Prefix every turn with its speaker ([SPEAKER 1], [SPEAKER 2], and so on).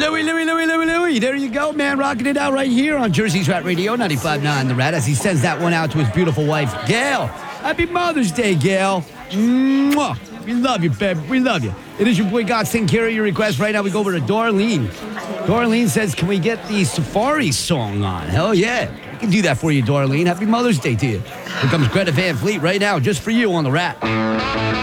[SPEAKER 1] Louie. There you go, man. Rocking it out right here on Jersey's Rat Radio, 95.9 The Rat, as he sends that one out to his beautiful wife, Gail. Happy Mother's Day, Gail. Mwah. We love you, babe. We love you. It is your boy God taking care of your request. Right now we go over to Darlene. Darlene says, can we get the Safari song on? Hell yeah. We can do that for you, Darlene. Happy Mother's Day to you. Here comes Greta Van Fleet right now, just for you on The Rat.